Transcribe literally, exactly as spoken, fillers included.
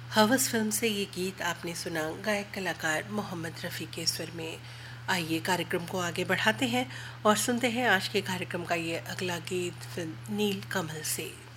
हवस फिल्म से ये गीत आपने सुना गायक कलाकार मोहम्मद रफ़ी के स्वर में। आइए कार्यक्रम को आगे बढ़ाते हैं और सुनते हैं आज के कार्यक्रम का ये अगला गीत फिल्म नील कमल से।